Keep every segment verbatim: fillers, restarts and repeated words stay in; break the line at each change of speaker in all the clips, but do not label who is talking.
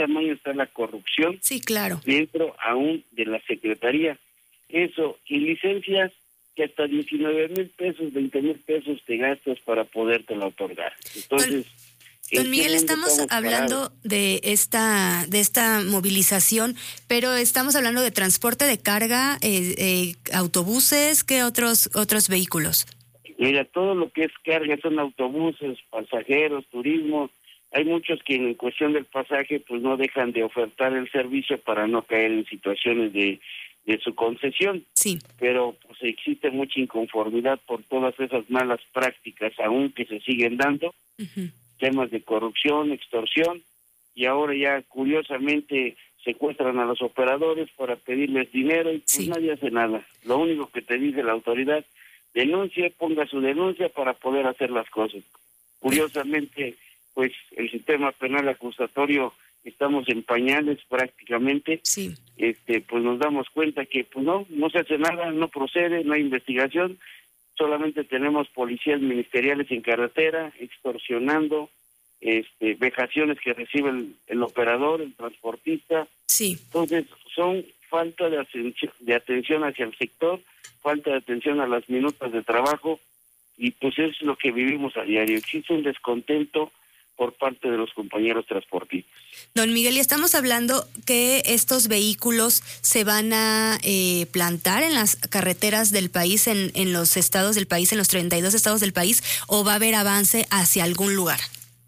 tamaño está la corrupción.
Sí, claro.
Dentro aún de la Secretaría. Eso, y licencias que hasta diecinueve mil pesos, veinte mil pesos te gastas para podértela otorgar. Entonces...
Don Miguel, estamos, estamos hablando parados? de esta de esta movilización, pero estamos hablando de transporte de carga, eh, eh, autobuses, ¿qué otros otros vehículos?
Mira, todo lo que es carga son autobuses, pasajeros, turismo. Hay muchos que en cuestión del pasaje pues no dejan de ofertar el servicio para no caer en situaciones de, de su concesión.
Sí.
Pero pues existe mucha inconformidad por todas esas malas prácticas aún que se siguen dando. Uh-huh. Temas de corrupción, extorsión, y ahora ya curiosamente secuestran a los operadores para pedirles dinero y pues sí. Nadie hace nada. Lo único que te dice la autoridad, denuncie, ponga su denuncia para poder hacer las cosas. Curiosamente, pues el sistema penal acusatorio estamos en pañales prácticamente.
Sí.
Este, pues nos damos cuenta que pues no, no se hace nada, no procede, no hay investigación. Solamente tenemos policías ministeriales en carretera, extorsionando, este, vejaciones que recibe el, el operador, el transportista.
Sí.
Entonces, son falta de atención, de atención hacia el sector, falta de atención a las minutas de trabajo, y pues es lo que vivimos a diario. Existe un descontento por parte de los compañeros transportistas.
Don Miguel, y estamos hablando que estos vehículos se van a eh, plantar en las carreteras del país, en, en los estados del país, en los treinta y dos estados del país, ¿o va a haber avance hacia algún lugar?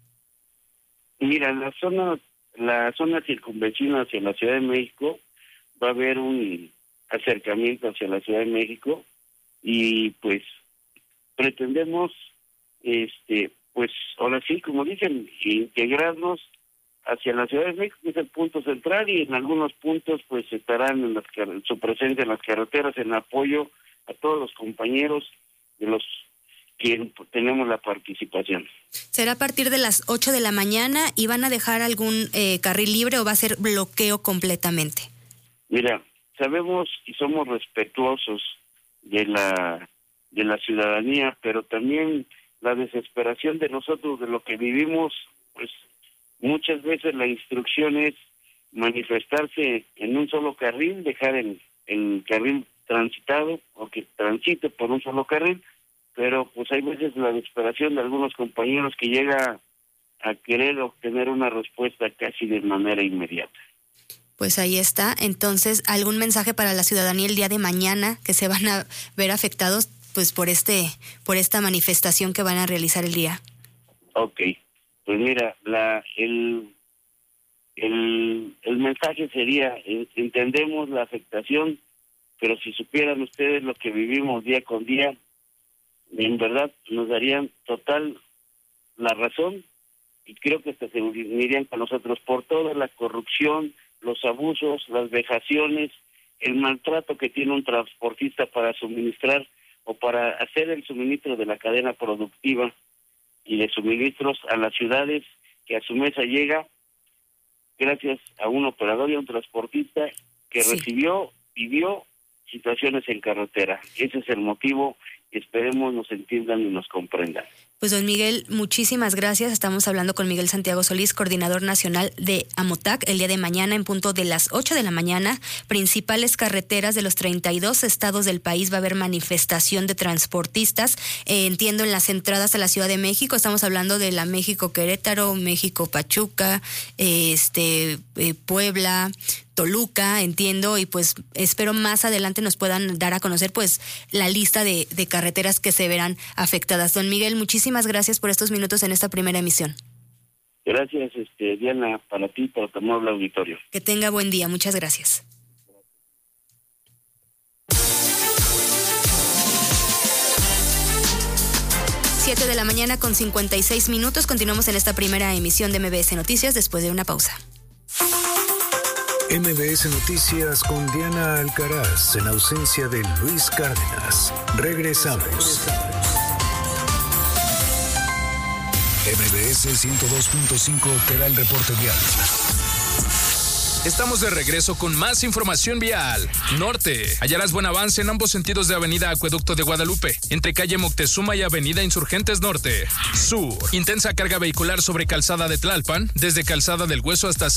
Mira, en la zona, la zona circunvecina hacia la Ciudad de México va a haber un acercamiento hacia la Ciudad de México, y pues pretendemos este pues ahora sí, como dicen, integrarnos hacia la Ciudad de México, que es el punto central, y en algunos puntos pues estarán en las, su presencia en las carreteras en apoyo a todos los compañeros de los que tenemos la participación.
¿Será a partir de las ocho de la mañana y van a dejar algún eh, carril libre o va a ser bloqueo completamente?
Mira, sabemos y somos respetuosos de la de la ciudadanía, pero también la desesperación de nosotros, de lo que vivimos, pues muchas veces la instrucción es manifestarse en un solo carril, dejar el, el carril transitado o que transite por un solo carril, pero pues hay veces la desesperación de algunos compañeros que llega a querer obtener una respuesta casi de manera inmediata.
Pues ahí está. Entonces, ¿algún mensaje para la ciudadanía el día de mañana que se van a ver afectados pues por este por esta manifestación que van a realizar el día?
Ok, pues mira, la el el, el mensaje sería, entendemos la afectación, pero si supieran ustedes lo que vivimos día con día, en verdad nos darían total la razón, y creo que hasta se unirían con nosotros por toda la corrupción, los abusos, las vejaciones, el maltrato que tiene un transportista para suministrar o para hacer el suministro de la cadena productiva y de suministros a las ciudades, que a su mesa llega gracias a un operador y a un transportista que sí. recibió, vivió situaciones en carretera. Ese es el motivo, esperemos nos entiendan y nos comprendan.
Pues don Miguel, muchísimas gracias. Estamos hablando con Miguel Santiago Solís, coordinador nacional de AMOTAC. El día de mañana, en punto de las ocho de la mañana, principales carreteras de los treinta y dos estados del país va a haber manifestación de transportistas. Eh, entiendo en las entradas a la Ciudad de México, estamos hablando de la México-Querétaro, México-Pachuca, eh, este eh, Puebla, Toluca, entiendo, y pues espero más adelante nos puedan dar a conocer pues la lista de, de carreteras que se verán afectadas. Don Miguel, muchísimas gracias por estos minutos en esta primera emisión.
Gracias, este, Diana, para ti, para tu amable auditorio.
Que tenga buen día, muchas gracias. Siete de la mañana con cincuenta y seis minutos, continuamos en esta primera emisión de M B S Noticias después de una pausa.
M B S Noticias con Diana Alcaraz en ausencia de Luis Cárdenas. Regresamos. M B S ciento dos punto cinco te da el reporte vial.
Estamos de regreso con más información vial. Norte. Hallarás buen avance en ambos sentidos de Avenida Acueducto de Guadalupe, entre calle Moctezuma y Avenida Insurgentes Norte. Sur. Intensa carga vehicular sobre Calzada de Tlalpan, desde Calzada del Hueso hasta